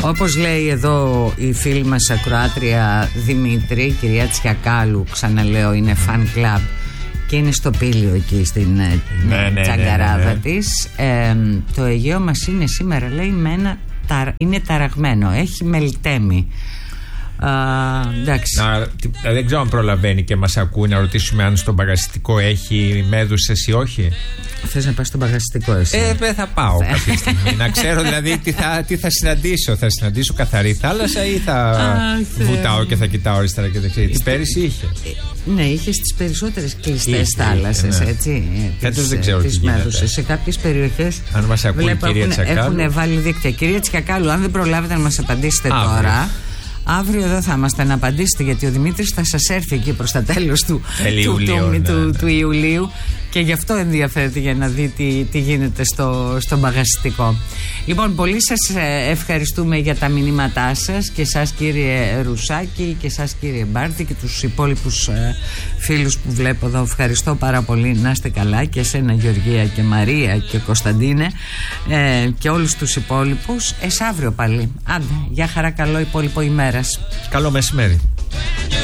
Όπως λέει εδώ η φίλη μας ακροάτρια Δημήτρη, η κυρία Τσιακάλου, ξαναλέω, είναι fan club και είναι στο Πήλιο εκεί στην τσαγκαράδα της. Το Αιγαίο μας είναι σήμερα, λέει, είναι ταραγμένο, έχει μελτέμι. Εντάξει. Δεν ξέρω αν προλαβαίνει και μας ακούει να ρωτήσουμε αν στο μπαγαστικό έχει μέδουσες ή όχι. Θες να πας στο μπαγαστικό εσύ? Θα πάω κάποια στιγμή. Να ξέρω δηλαδή τι θα συναντήσω. Θα συναντήσω καθαρή θάλασσα ή θα βουτάω και θα κοιτάω αριστερά και δεξιά? Πέρυσι είχε. Ναι, είχε στις περισσότερες κλειστές θάλασσες, έτσι. Φέτος δεν ξέρω τι γίνεται. Σε κάποιες περιοχές, αν μας ακούει η κυρία Τσιακάλου, έχουν βάλει δίκτυα. Κυρία Τσιακάλου, αν δεν προλάβετε να μας απαντήσετε τώρα, αύριο εδώ θα είμαστε να απαντήσετε, γιατί ο Δημήτρης θα σας έρθει εκεί προς τα τέλος του Ιουλίου και γι' αυτό ενδιαφέρεται, για να δει τι γίνεται στο μπαγαστικό. Λοιπόν, πολύ σας ευχαριστούμε για τα μηνύματά σας, και εσάς κύριε Ρουσάκη και εσάς κύριε Μπάρτη και τους υπόλοιπους φίλους που βλέπω εδώ. Ευχαριστώ πάρα πολύ, να είστε καλά, και εσένα Γεωργία και Μαρία και Κωνσταντίνε, και όλους τους υπόλοιπους. Αύριο πάλι. Άντε, για χαρά, καλό υπόλοιπο ημέρας. Καλό μεσημέρι.